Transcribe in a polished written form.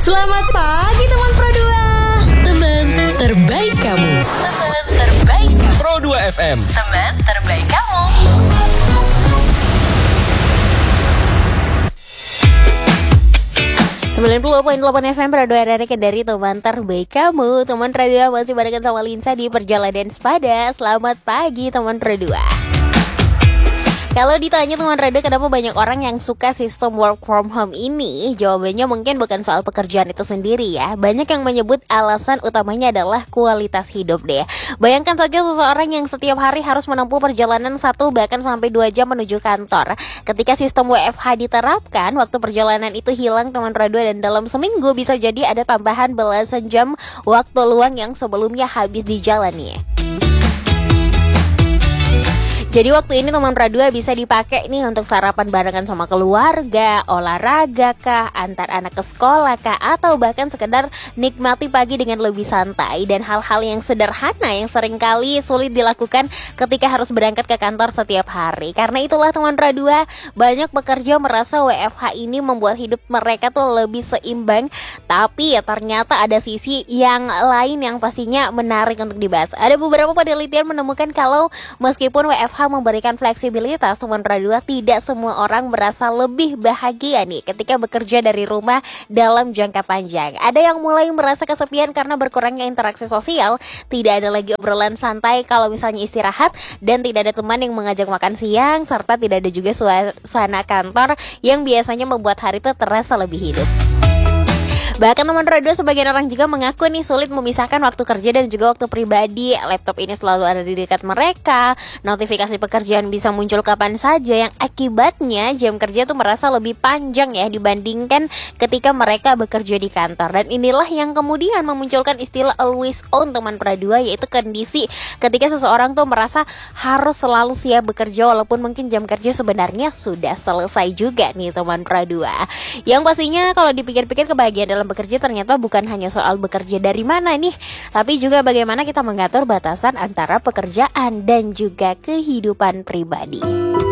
Selamat pagi teman Pro 2. Teman terbaik kamu. Teman terbaik kamu. Pro 2 FM. Teman terbaik kamu. .8 FM Pro 2 dari teman terbaik kamu. Teman radio masih barengan sama Linsa di Perjalanan Sepada. Selamat pagi teman Pro 2. Kalau ditanya teman radio kenapa banyak orang yang suka sistem work from home ini, jawabannya mungkin bukan soal pekerjaan itu sendiri ya. Banyak yang menyebut alasan utamanya adalah kualitas hidup deh. Bayangkan saja seseorang yang setiap hari harus menempuh perjalanan 1 bahkan sampai 2 jam menuju kantor. Ketika sistem WFH diterapkan, waktu perjalanan itu hilang teman radio, dan dalam seminggu bisa jadi ada tambahan belasan jam waktu luang yang sebelumnya habis di jalan nih. Jadi waktu ini teman radio bisa dipakai nih untuk sarapan barengan sama keluarga, olahraga kah, antar anak ke sekolah kah, atau bahkan sekedar nikmati pagi dengan lebih santai. Dan hal-hal yang sederhana yang seringkali sulit dilakukan ketika harus berangkat ke kantor setiap hari. Karena itulah teman radio, banyak pekerja merasa WFH ini membuat hidup mereka tuh lebih seimbang. Tapi ya ternyata ada sisi yang lain yang pastinya menarik untuk dibahas. Ada beberapa penelitian menemukan kalau meskipun WFH memberikan fleksibilitas, teman radio, tidak semua orang merasa lebih bahagia nih ketika bekerja dari rumah dalam jangka panjang. Ada yang mulai merasa kesepian karena berkurangnya interaksi sosial, tidak ada lagi obrolan santai kalau misalnya istirahat, dan tidak ada teman yang mengajak makan siang, serta tidak ada juga suasana kantor yang biasanya membuat hari itu terasa lebih hidup. Bahkan teman radio sebagian orang juga mengaku nih sulit memisahkan waktu kerja dan juga waktu pribadi. Laptop ini selalu ada di dekat mereka, notifikasi pekerjaan bisa muncul kapan saja, yang akibatnya jam kerja tuh merasa lebih panjang ya dibandingkan ketika mereka bekerja di kantor. Dan inilah yang kemudian memunculkan istilah always on teman radio, yaitu kondisi ketika seseorang tuh merasa harus selalu siap bekerja walaupun mungkin jam kerja sebenarnya sudah selesai juga nih teman radio. Yang pastinya kalau dipikir-pikir, kebahagiaan dalam bekerja ternyata bukan hanya soal bekerja dari mana nih, tapi juga bagaimana kita mengatur batasan antara pekerjaan dan juga kehidupan pribadi.